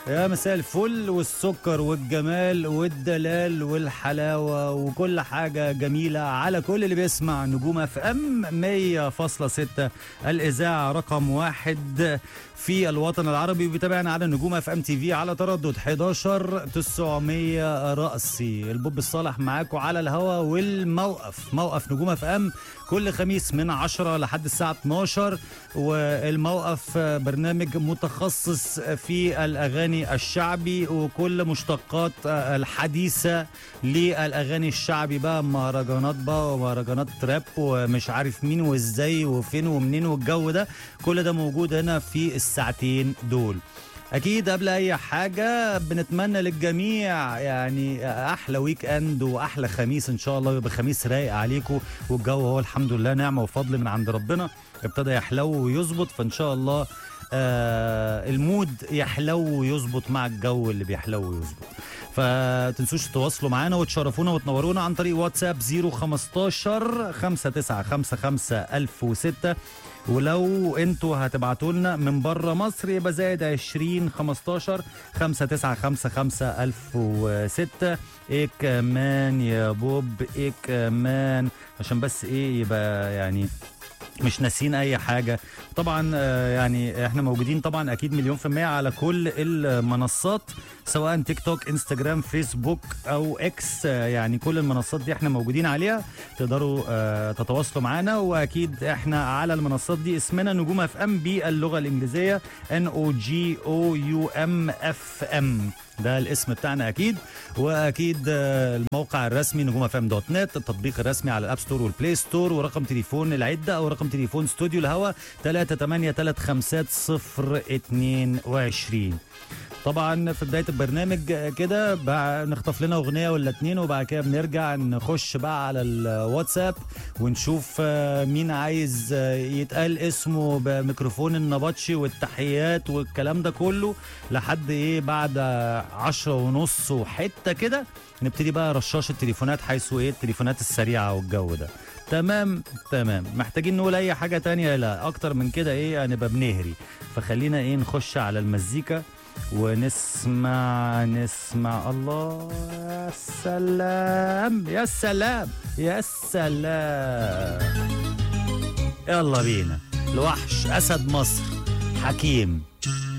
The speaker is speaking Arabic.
يا مساء الفل والسكر والجمال والدلال والحلاوة وكل حاجة جميلة على كل اللي بيسمع نجوم اف ام 100.6 الإذاعة رقم 1 في الوطن العربي. وبيتابعنا على نجوم اف ام تي في على تردد 11900 رأسي. البوب الصالح معاكم على الهوا، والموقف موقف نجوم اف ام كل خميس من 10 لحد الساعة 12. والموقف برنامج متخصص في الأغاني الشعبي وكل مشتقات الحديثة للأغاني الشعبي، بقى مهرجانات بقى ومهرجانات راب ومش عارف مين وازاي وفين ومنين والجو ده، كل ده موجود هنا في الساعتين دول. اكيد قبل اي حاجه بنتمنى للجميع يعني احلى ويك اند واحلى خميس ان شاء الله، يبقى خميس رايق عليكم، والجو هو الحمد لله نعمه وفضل من عند ربنا، ابتدى يحلو ويظبط، فان شاء الله المود يحلو ويظبط مع الجو اللي بيحلو ويظبط. فتنسوش تواصلوا معانا وتشرفونا وتنورونا عن طريق واتساب 015 5955 1006. ولو انتوا هتبعتوا لنا من بره مصر يبقى زائد 20 15 5955 1006. ايه كمان يا بوب، ايه كمان عشان بس ايه يبقى يعني مش ناسين اي حاجه. طبعا يعني احنا موجودين طبعا اكيد 100% على كل المنصات، سواء تيك توك انستجرام فيسبوك او اكس، يعني كل المنصات دي احنا موجودين عليها، تقدروا تتواصلوا معانا. واكيد احنا على المنصات دي اسمنا نجوم اف ام باللغه الانجليزيه NOGOUMFM، ده الاسم بتاعنا اكيد. واكيد الموقع الرسمي نجوم اف ام دوت نت، التطبيق الرسمي على الاب ستور والبلاي ستور، ورقم تليفون العده او رقم تليفون استوديو الهوا 3835022. طبعا في بدايه البرنامج كده نخطف لنا اغنيه ولا اتنين، وبعد كده بنرجع نخش بقى على الواتساب ونشوف مين عايز يتقال اسمه بميكروفون النبطشي والتحيات والكلام ده كله، لحد ايه بعد 10:30 وحته كده نبتدي بقى رشاش التليفونات، حيث ايه التليفونات السريعه والجو ده. تمام. محتاجين نقول اي حاجه تانية؟ لا اكتر من كده ايه هنبقى بنهري. فخلينا ايه نخش على المزيكا ونسمع الله. يا سلام يا سلام يا سلام. يلا بينا الوحش اسد مصر حكيم.